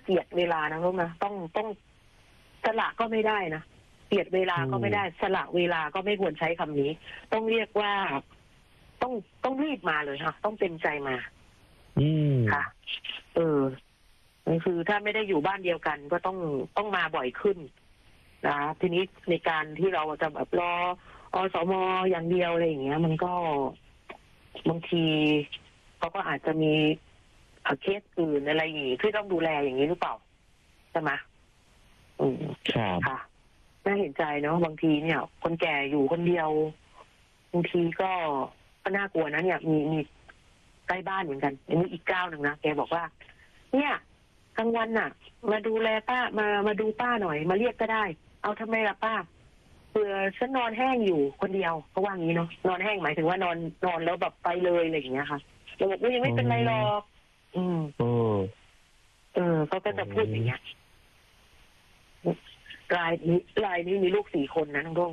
เจียดเวลานะลูกนะต้องสละก็ไม่ได้นะเจียดเวลาก็ไม่ได้สละเวลาก็ไม่ควรใช้คำนี้ต้องเรียกว่าต้องรีบมาเลยค่ะต้องเต็มใจมาค่ะคือถ้าไม่ได้อยู่บ้านเดียวกันก็ต้องมาบ่อยขึ้นนะทีนี้ในการที่เราจะแบบรออสมอย่างเดียวอะไรอย่างเงี้ยมันก็บางทีเขาก็อาจจะมีเคสอื่นอะไรอย่างงี้ที่ต้องดูแลอย่างนี้หรือเปล่าใช่ไหมค่ะน่าเห็นใจเนาะบางทีเนี่ย คนแก่อยู่คนเดียวบางทีก็น่ากลัวนะเนี่ยมีใกล้บ้านเหมือนกันอันนี้อีกก้าวหนึ่งนะแกบอกว่าเนี่ยกลางวันน่ะมาดูแลป้ามาดูป้าหน่อยมาเรียกก็ได้เอาทำไมล่ะป้าเผื่อฉันนอนแห้งอยู่คนเดียวเขาว่างี้เนาะนอนแห้งหมายถึงว่านอนแล้วแบบไปเลยอะไรอย่างเงี้ยค่ะเราบอกว่ายังไม่เป็นไรหรอกเขาก็จะพูดอย่างเงี้ยรายนี้มีลูก4 คนนะน้องดง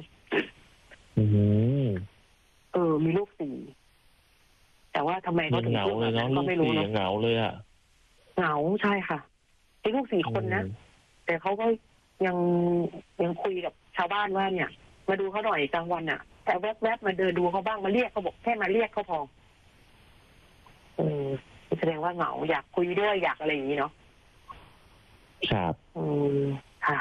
มีลูก4แต่ว่าทำไมเขาถึงพูดแบบนั้นก็ไม่รู้เนาะเหงาเลยอ่ะเหงาใช่ค่ะมีลูก4 คนนะแต่เขาก็ยังคุยกับชาวบ้านว่าเนี่ยมาดูเขาหน่อยกลางวันอ่ะแต่แวบๆมาเดินดูเขาบ้างมาเรียกเขาบอกแค่มาเรียกเขาพอแสดงว่าเหงาอยากคุยด้วยอยากอะไรอย่างนี้เนาะครับค่ะ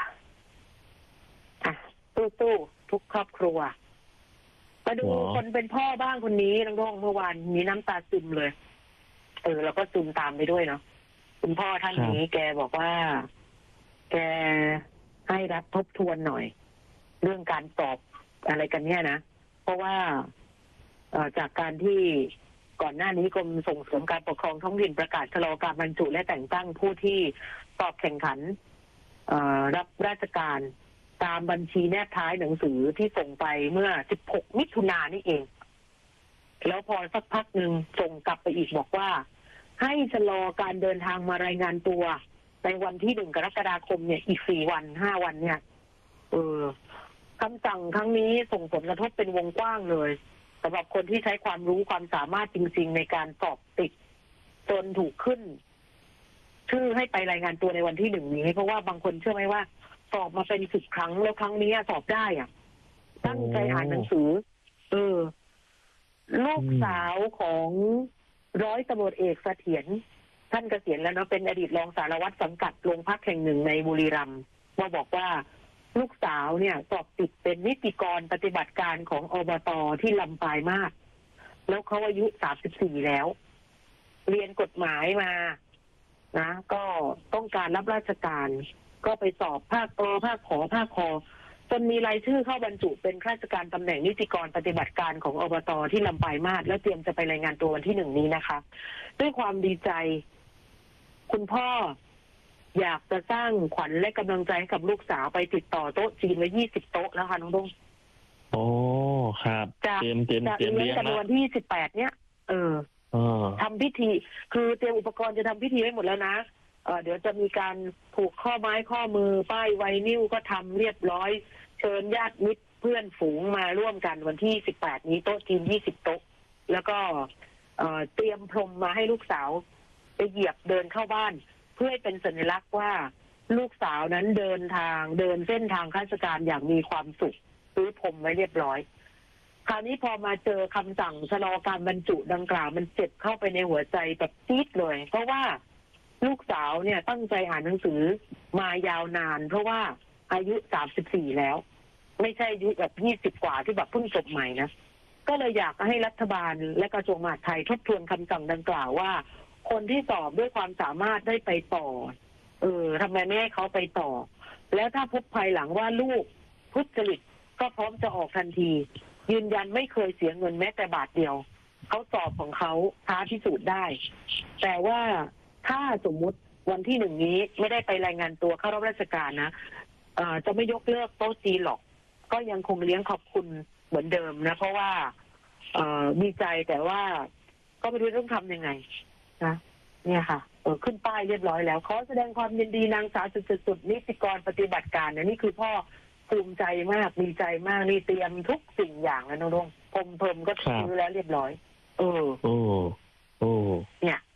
ตู้ทุกครอบครัวมาดูคนเป็นพ่อบ้างคนนี้น้องเมื่อวานมีน้ำตาซึมเลยแล้วก็ซึมตามไปด้วยเนาะคุณพ่อท่านนี้แกบอกว่าแกให้รับทบทวนหน่อยเรื่องการสอบอะไรกันเนี่ยนะเพราะว่าจากการที่ก่อนหน้านี้กรมส่งเสริมการปกครองท้องถิ่นประกาศชะลอการบรรจุและแต่งตั้งผู้ที่สอบแข่งขันรับราชการตามบัญชีแนบท้ายหนังสือที่ส่งไปเมื่อ16 มิถุนายนนี่เองแล้วพอสักพักหนึ่งส่งกลับไปอีกบอกว่าให้ชะลอการเดินทางมารายงานตัวในวันที่1 กรกฎาคมเนี่ยอีก4 วัน 5 วันเนี่ยคำสั่งครั้งนี้ส่งผลกระทบเป็นวงกว้างเลยสำหรับคนที่ใช้ความรู้ความสามารถจริงๆในการสอบติดจนถูกขึ้นชื่อให้ไปรายงานตัวในวันที่1นี้เพราะว่าบางคนเชื่อไหมว่าสอบมาเป็น10 ครั้งแล้วครั้งนี้สอบได้อ่ะตั้งใจอ่านหนังสือลูกสาวของร้อยตำรวจเอกเสถียรท่านเกษียณแล้วเนาะเป็นอดีตรองสารวัตรสังกัดโรงพักแห่งหนึ่งในบุรีรัมย์มาบอกว่าลูกสาวเนี่ยสอบติดเป็นนิติกรปฏิบัติการของอบต.ที่ลำปางมาศแล้วเขาอายุ34แล้วเรียนกฎหมายมานะก็ต้องการรับราชการก็ไปสอบภาคภาคคจนมีรายชื่อเข้าบรรจุเป็นข้าราชการตำแหน่งนิติกรปฏิบัติการของอบต.ที่ลำปางมาศแล้วเตรียมจะไปรายงานตัววันที่1นี้นะคะด้วยความดีใจคุณพ่ออยากจะสร้างขวัญและกำลังใจให้กับลูกสาวไปติดต่อโต๊ะจีนไว้20 โต๊ะแล้วค่ะน้องดงโอ้ครับเตรียมเลี้ยงกันวันที่18เนี่ยทำพิธีคือเตรียมอุปกรณ์จะทำพิธีไว้หมดแล้วนะเดี๋ยวจะมีการผูกข้อไม้ข้อมือป้ายไวนิลก็ทำเรียบร้อยเชิญญาติมิตรเพื่อนฝูงมาร่วมกันวันที่18นี้โต๊ะจีน20 โต๊ะแล้วก็เตรียมพรมมาให้ลูกสาวไปเหยียบเดินเข้าบ้านเพื่อให้เป็นสัญลักษณ์ว่าลูกสาวนั้นเดินเส้นทางข้าราชการอย่างมีความสุขซื้อพรมไว้เรียบร้อยคราวนี้พอมาเจอคำสั่งชะลอการบรรจุดังกล่าวมันเจ็บเข้าไปในหัวใจแบบจี๊ดเลยเพราะว่าลูกสาวเนี่ยตั้งใจอ่านหนังสือมายาวนานเพราะว่าอายุ34แล้วไม่ใช่อายุแบบ20 กว่าที่แบบเพิ่งจบใหม่นะก็เลยอยากให้รัฐบาลและกระทรวงมหาดไทยทบทวนคำสั่งดังกล่าวว่าคนที่สอบด้วยความสามารถได้ไปต่อทำไมไม่ให้เขาไปต่อแล้วถ้าพบภายหลังว่าลูกทุจริตก็พร้อมจะออกทันทียืนยันไม่เคยเสียเงินแม้แต่บาทเดียวเขาสอบของเขาท้าพิสูจน์ได้แต่ว่าถ้าสมมุติวันที่1นี้ไม่ได้ไปรายงานตัวเข้ารับราชการนะจะไม่ยกเลิกโต๊ะจีนหรอกก็ยังคงเลี้ยงขอบคุณเหมือนเดิมนะเพราะว่าดีใจแต่ว่าก็ไม่รู้ต้องทำยังไงนะเนี่ยค่ะขึ้นป้ายเรียบร้อยแล้วขอแสดงความยินดีนางสาวสุดนิติกรปฏิบัติการนะนี่คือพ่อภูมิใจมากดีใจมากนี่เตรียมทุกสิ่งอย่างแล้วน้องพรมก็ซื้อแล้วเรียบร้อยเนี่ย